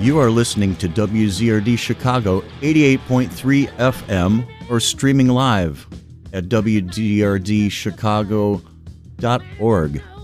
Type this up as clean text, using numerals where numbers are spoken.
You are listening to WZRD Chicago 88.3 FM or streaming live at WZRDchicago.org.